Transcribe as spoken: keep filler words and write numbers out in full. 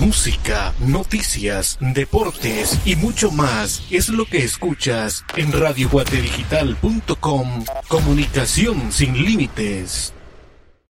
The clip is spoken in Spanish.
música, noticias, deportes y mucho más es lo que escuchas en radio guate digital punto com. Comunicación sin límites.